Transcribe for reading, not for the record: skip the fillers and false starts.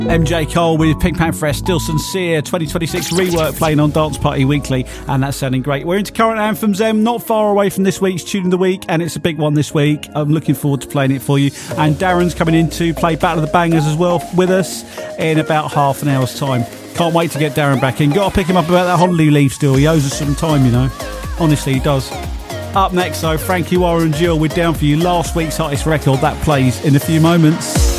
MJ Cole with Pink Panther, Still Sincere, 2026 rework playing on Dance Party Weekly, and that's sounding great. We're into current anthems, not far away from this week's Tune of the Week, and it's a big one this week. I'm looking forward to playing it for you. And Darren's coming in to play Battle of the Bangers as well with us in about half an hour's time. Can't wait to get Darren back in. Got to pick him up about that holiday leave still. He owes us some time, you know. Honestly, he does. Up next, though, Frankie Warren and Jill with Down For You, last week's hottest record. That plays in a few moments.